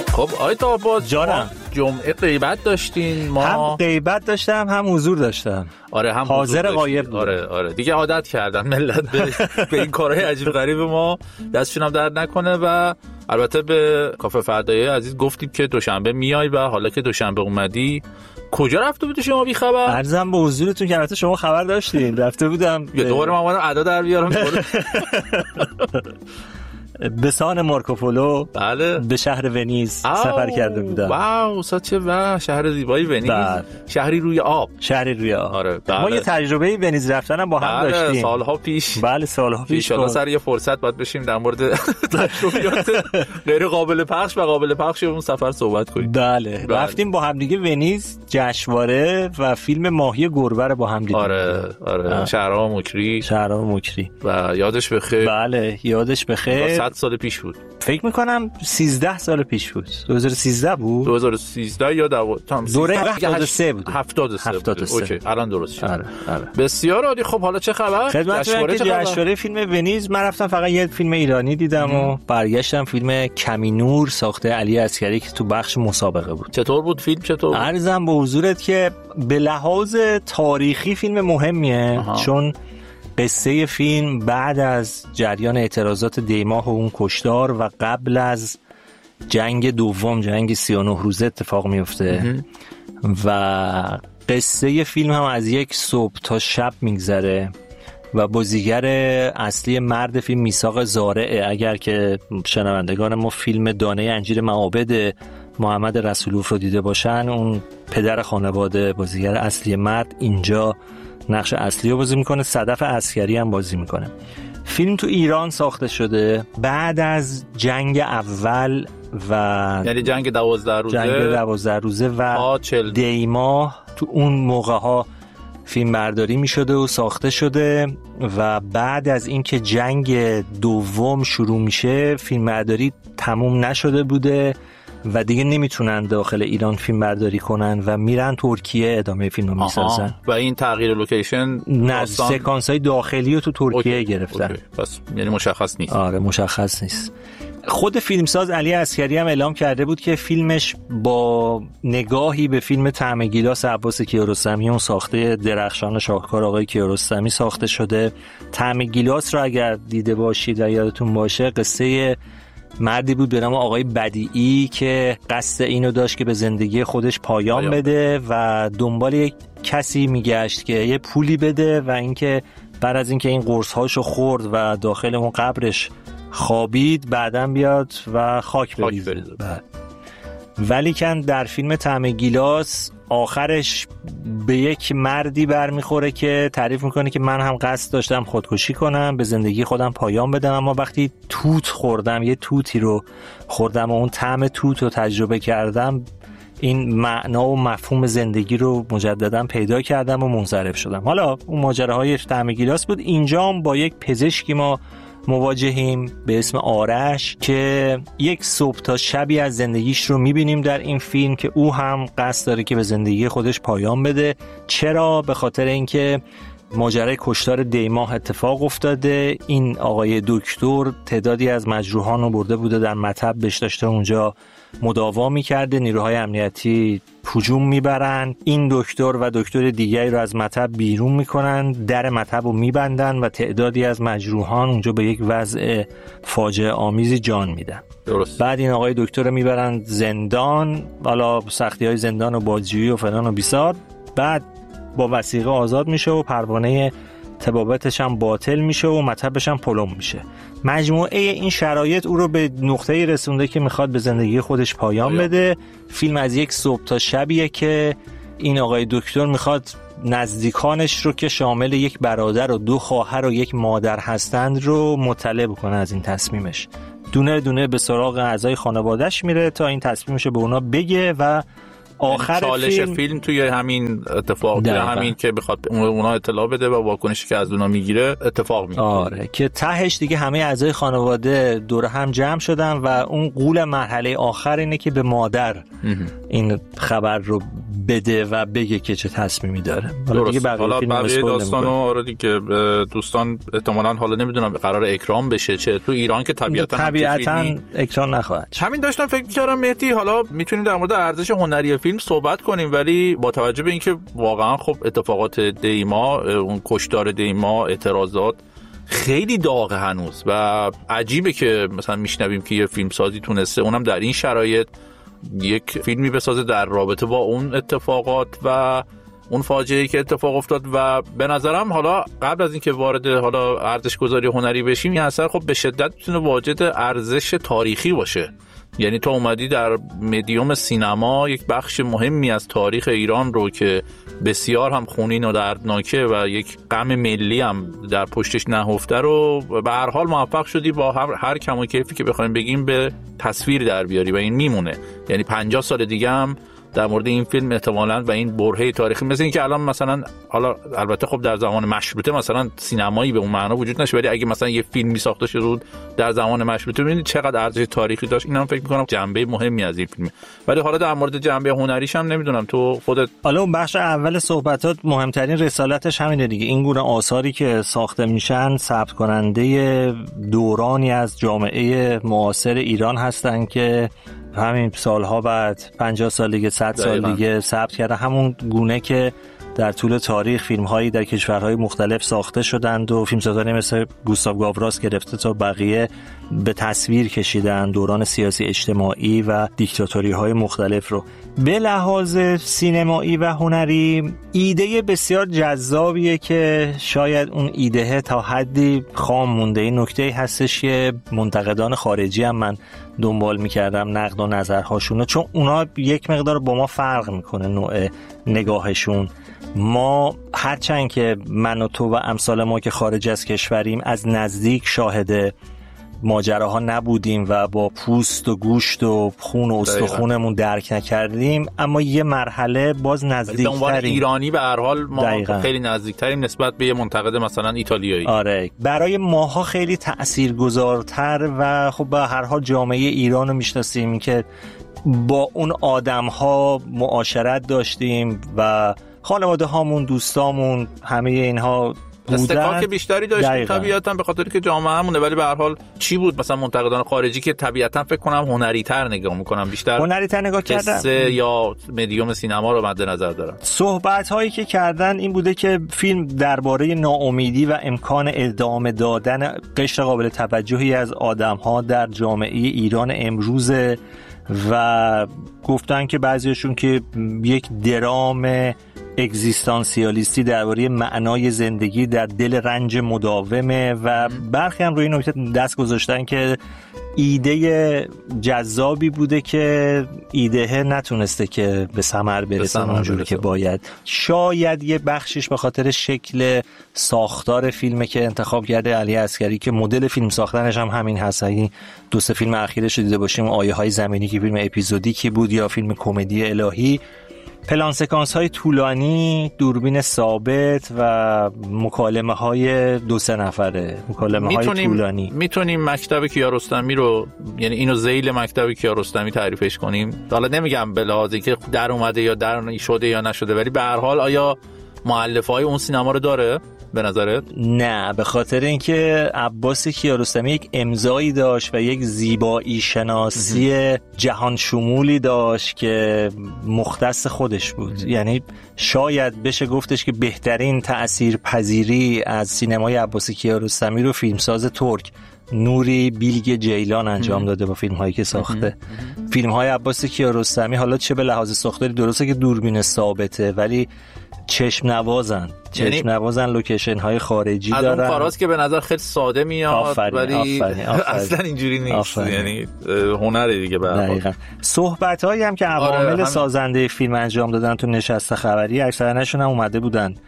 خب آقای طاه‌آباد جانم، جمعه غیبت داشتین، ما هم غیبت داشتم هم حضور داشتم. آره هم حاضر غایب بود. آره دیگه عادت کردن ملت به این کارهای عجیب غریب ما، دستشون هم درد نکنه. و البته به کافه فردایی عزیز گفتیم که دوشنبه میای و حالا که دوشنبه اومدی کجا رفته بودی شما بی خبر؟ عرضم به حضورتون که البته شما خبر داشتین. رفته بودم یه دوباره من اومدم ادا در بیارم به سان مارکوپولو. بله. به شهر ونیز سفر کرده بودم. واو چه شهر زیبایی ونیز. شهری روی آب. شهری روی آب. آره. بله. ما یه تجربه ونیز رفتن هم با هم داشتیم سالها پیش. بله سالها پیش. ان شاءالله سر یه فرصت باید بشیم در مورد تجربیات غیر قابل پخش و قابل پخش اون سفر صحبت کنیم. بله. رفتیم با هم دیگه ونیز، جشنواره و فیلم ماهی گربه رو با هم دیدیم. آره. شهرام مکری و یادش بخیر. بله یادش بخیر. 100 سال پیش بود فکر میکنم 13 سال پیش بود. 2013 بود. 2013 یا دوره 73 بود. 73. اوکی الان درست شد. آره. بسیار عالی. خب حالا چه خبر؟ جشنواره فیلم ونیز من رفتم فقط یه فیلم ایرانی دیدم و برگشتم. فیلم کمینور ساخته علی عسگری که تو بخش مسابقه بود. چطور بود فیلم؟ چطور؟ عرضم به حضورت که به لحاظ تاریخی فیلم مهمیه. چون قصه فیلم بعد از جریان اعتراضات دیماه و اون کشتار و قبل از جنگ دوم، جنگ 39 روزه اتفاق میفته و قصه فیلم هم از یک صبح تا شب میگذره و بازیگر اصلی مرد فیلم میثاق زارعه. اگر که شنوندگان ما فیلم دانه انجیر معابد محمد رسولوف رو دیده باشن، اون پدر خانواده بازیگر اصلی مرد اینجا نقش اصلی رو بازی میکنه. صدف عسکری هم بازی میکنه. فیلم تو ایران ساخته شده بعد از جنگ اول و یعنی جنگ 12 روزه و دیماه. تو اون موقع ها فیلم برداری میشده و ساخته شده و بعد از اینکه جنگ دوم شروع میشه فیلم برداری تموم نشده بوده و دیگه نمیتونن داخل ایران فیلم برداری کنن و میرن ترکیه ادامه فیلم رو میسازن. و این تغییر لوکیشن سکانس های داخلی رو تو ترکیه گرفتن. پس یعنی مشخص نیست. آره مشخص نیست. خود فیلمساز علی عسگری هم اعلام کرده بود که فیلمش با نگاهی به فیلم طعم گیلاس عباس کیارستمی، اون ساخته درخشان شاهکار آقای کیارستمی ساخته شده. طعم گیلاس رو اگر دیده باشید و یادتون باشه، قصه مردی بود به نام آقای بدیعی که قصد اینو داشت که به زندگی خودش پایان بده و دنبال یک کسی میگشت که یه پولی بده و اینکه بعد از اینکه این قرص‌هاشو خورد و داخل اون قبرش خوابید بعداً بیاد و خاک بریزه. ولی کن در فیلم طعم گیلاس آخرش به یک مردی برمیخوره که تعریف میکنه که من هم قصد داشتم خودکشی کنم، به زندگی خودم پایان بدم، اما وقتی توت خوردم، یه توتی رو خوردم و اون طعم توت رو تجربه کردم، این معنا و مفهوم زندگی رو مجددا پیدا کردم و منصرف شدم. حالا اون ماجراهای طعم گیلاس بود. اینجا هم با یک پزشکی ما مواجهیم به اسم آرش که یک صبح تا شبی از زندگیش رو میبینیم در این فیلم که او هم قصد داره که به زندگی خودش پایان بده. چرا؟ به خاطر اینکه ماجرای کشتار دیماه اتفاق افتاده. این آقای دکتر تعدادی از مجروحان رو برده بوده در مطب، بهش داشته اونجا مداوا میکرده. نیروهای امنیتی هجوم میبرن، این دکتر و دکتر دیگری رو از مطب بیرون میکنن، در مطب رو میبندن و تعدادی از مجروحان اونجا به یک وضع فاجعه آمیزی جان میدن. درست. بعد این آقای دکتر رو میبرن زندان، حالا سختی های زندان و بازجویی و فلان و بیسار. بعد با وثیقه آزاد میشه و پروانه تبابتش هم باطل میشه و مطبش هم پلم میشه. مجموعه این شرایط او رو به نقطه‌ای رسونده که میخواد به زندگی خودش پایان بده. فیلم از یک صبح تا شبیه که این آقای دکتر میخواد نزدیکانش رو که شامل یک برادر و دو خواهر و یک مادر هستند رو مطلع بکنه از این تصمیمش. دونه دونه به سراغ اعضای خانواده‌اش میره تا این تصمیمش رو به اونا بگه و آخر چالش فیلم توی همین اتفاق، توی همین که بخواد اونا اطلاع بده و واکنشی که از اونا میگیره اتفاق میفته. آره که تهش دیگه همه اعضای خانواده دور هم جمع شدن و اون غول مرحله آخر اینه که به مادر این خبر رو بده و بگه که چه تصمیمی داره. حالا بقیه داستانو آره دیگه دوستان احتمالاً حالا نمیدونم قرار اکرام بشه چه تو ایران که طبیعتاً اکران نخواهد. همین داشتم فکر می‌کردم مهدی حالا میتونیم در مورد ارزش هنری فیلم صحبت کنیم، ولی با توجه به اینکه واقعا خب اتفاقات دیما، اون کشتار دیما، اعتراضات خیلی داغه هنوز و عجیبه که مثلا میشنویم که یه فیلمسازی تونسته اونم در این شرایط یک فیلمی بسازه در رابطه با اون اتفاقات و اون فاجعه‌ای که اتفاق افتاد. و به نظرم حالا قبل از اینکه وارد حالا ارزش گذاری هنری بشیم، این اثر خب به شدت میتونه واجد ارزش تاریخی باشه. یعنی تو اومدی در مدیوم سینما یک بخش مهمی از تاریخ ایران رو که بسیار هم خونین و دردناکه و یک غم ملی هم در پشتش نهفته رو به هر حال موفق شدی با هر کم و کیفی که بخوایم بگیم به تصویر در بیاری و این میمونه. یعنی 50 سال دیگه هم در مورد این فیلم احتمالاً و این برهه تاریخی، مثل این که الان مثلا حالا البته خب در زمان مشروطه مثلا سینمایی به اون معنا وجود نشه، ولی اگه مثلا یه فیلمی ساخته شده بود در زمان مشروطه، ببینید چقدر ارزش تاریخی داشت. اینم فکر می‌کنم جنبه مهمی از این فیلمه. ولی حالا در مورد جنبه هنریش هم نمیدونم تو خودت. حالا اون بخش اول صحبتات مهمترین رسالتش همینه دیگه، این گونه آثاری که ساخته میشن ثبت کننده دورانی از جامعه معاصر ایران هستن که همین سالها بعد 50 سال دیگه 100 سال دیگه ثبت کرده، همون گونه که در طول تاریخ فیلم‌هایی در کشورهای مختلف ساخته شدند و فیلمسازانی مثل گوستاو گاوراس گرفته تا بقیه به تصویر کشیدن دوران سیاسی اجتماعی و دیکتاتوری‌های مختلف رو. به لحاظ سینمایی و هنری ایده بسیار جذابیه که شاید اون ایده تا حدی خام مونده. این نکته هستش که منتقدان خارجی هم من دنبال می‌کردم نقد و نظرهاشون، چون اونا یک مقدار با ما فرق می‌کنه نوع نگاهشون. ما هرچند که من و تو و امثال ما که خارج از کشوریم از نزدیک شاهد ماجراها نبودیم و با پوست و گوشت و خون و استخونمون درک نکردیم، اما یه مرحله باز نزدیک‌تریم. به عنوان ایرانی به هر حال ما خیلی نزدیک‌تریم نسبت به یه منتقد مثلا ایتالیایی. آره، برای ماها خیلی تأثیرگذارتر و خب به هر حال جامعه ایران رو میشناسیم که با اون آدم‌ها معاشرت داشتیم و خانواده هامون، دوستامون، همه اینها استقاق بیشتری داشتیم طبیعتاً به خاطر که جامعه همونه. ولی به هر حال چی بود مثلا منتقدان خارجی که طبیعتاً فکر کنم هنری‌تر نگاه می‌کنن، بیشتر هنری‌تر نگاه کردن یا مدیوم سینما رو مد نظر دارن. صحبت‌هایی که کردن این بوده که فیلم درباره ناامیدی و امکان ادامه دادن قشر قابل توجهی از آدم‌ها در جامعه ایران امروز و گفتن که بعضیشون که یک درام اگزیستانسیالیستی درباره معنای زندگی در دل رنج مداومه و برخی هم روی این نکته دست گذاشتن که ایده جذابی بوده که ایده نتونسته که به ثمر برسه اونجوری که باید. شاید یه بخشش به خاطر شکل ساختار فیلمه که انتخاب کرده علی عسگری که مدل فیلم ساختنش هم همین هست. این دو سه فیلم اخیرش رو دیده باشیم، آیه های زمینی که فیلم اپیزودیکی بود یا فیلم کمدی الهی، پلان سکانس های طولانی، دوربین ثابت و مکالمه های 2-3 نفره، مکالمه های طولانی. میتونیم مکتب کیارستمی رو، یعنی اینو ذیل مکتب کیارستمی تعریفش کنیم. حالا نمیگم به لحاظی که در اومده یا در شده یا نشده، ولی به هر حال آیا مؤلفه‌های اون سینما رو داره به نظرت؟ نه، به خاطر اینکه عباس کیارستمی یک امضایی داشت و یک زیبایی شناسی جهان شمولی داشت که مختص خودش بود. یعنی شاید بشه گفتش که بهترین تأثیر پذیری از سینمای عباس کیارستمی رو فیلمساز ترک نوری بیلگ جیلان انجام داده با فیلم هایی که ساخته. فیلم های عباس کیارستمی حالا چه به لحاظ ساختاری درسته که دوربین ثابته ولی چشم نوازن لوکیشن های خارجی دارن. از اون کاراست که به نظر خیلی ساده میاد ولی اصلا اینجوری نیست. یعنی هنره دیگه. دقیقاً صحبت هایی هم که عوامل سازنده فیلم انجام دادن تو نشست خبری اکثرا نشون هم اومده بودن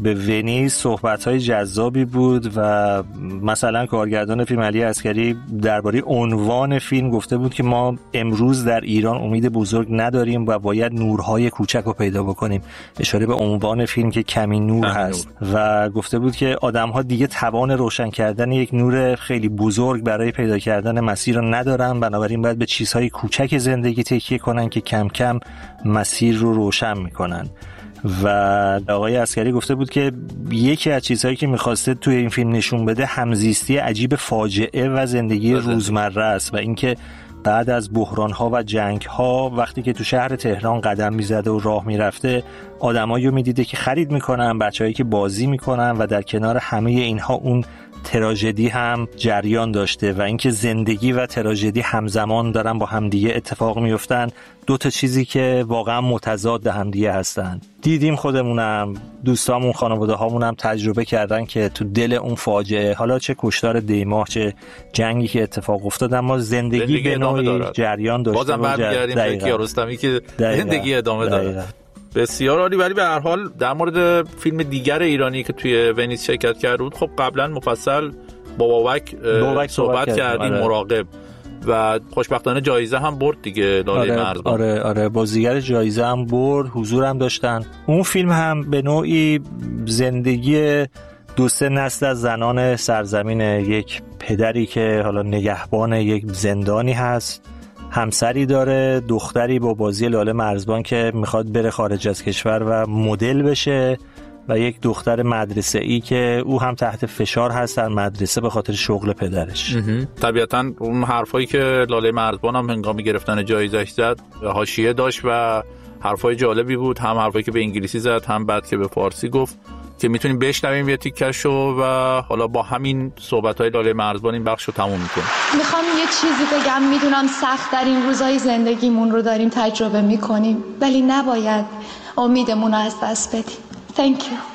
به ونیز صحبت‌های جذابی بود و مثلا کارگردان فیلم علی عسگری درباره عنوان فیلم گفته بود که ما امروز در ایران امید بزرگ نداریم و باید نورهای کوچک رو پیدا بکنیم، اشاره به عنوان فیلم که کمی نور هست و گفته بود که آدم‌ها دیگه توان روشن کردن یک نور خیلی بزرگ برای پیدا کردن مسیر رو ندارن، بنابراین باید به چیزهای کوچک زندگی تکیه کنن که کم کم مسیر رو روشن میکنن. و آقای عسگری گفته بود که یکی از چیزهایی که میخواسته توی این فیلم نشون بده همزیستی عجیب فاجعه و زندگی روزمره است و اینکه بعد از بحران‌ها و جنگ‌ها وقتی که تو شهر تهران قدم می‌زده و راه می‌رفته آدمایی رو می‌دیده که خرید می‌کنن، بچه‌هایی که بازی می‌کنن و در کنار همه اینها اون تراژدی هم جریان داشته و اینکه زندگی و تراژدی همزمان دارن با همدیگه اتفاق میفتن، دو تا چیزی که واقعا متضاد همدیگه هستن. دیدیم خودمونم، دوستامون، خانواده هامون هم تجربه کردن که تو دل اون فاجعه، حالا چه کشتار دیماه چه جنگی که اتفاق افتاد، اما زندگی به نوعی جریان داشته. بازم برمیگردیم به کیارستمی که زندگی ادامه داره. بسیار عالی. ولی به هر حال در مورد فیلم دیگر ایرانی که توی ونیز شرکت کرده بود، خب قبلا مفصل با بابک صحبت کردیم، مراقب، و خوشبختانه جایزه هم برد دیگه، لاله مرزبان. آره بازیگر جایزه هم برد، حضور هم داشتن. اون فیلم هم به نوعی زندگی دو سه نسل از زنان سرزمین، یک پدری که حالا نگهبان یک زندانی هست، همسری داره، دختری با بازی لاله مرزبان که میخواد بره خارج از کشور و مدل بشه، و یک دختر مدرسه‌ای که او هم تحت فشار هست در مدرسه به خاطر شغل پدرش. طبیعتاً اون حرفایی که لاله مرزبان هم هنگام گرفتن جایزش زد حاشیه داشت و حرفای جالبی بود، هم حرفایی که به انگلیسی زد هم بعد که به فارسی گفت، که میتونیم بشنویم یه تیکشو و حالا با همین صحبت‌های لاله مرزبان این بخشو تموم می‌کنیم. میخوام یه چیزی بگم، میدونم سخت در این روزهای زندگیمون رو داریم تجربه می‌کنیم، ولی نباید امیدمون رو از دست بدیم. Thank you.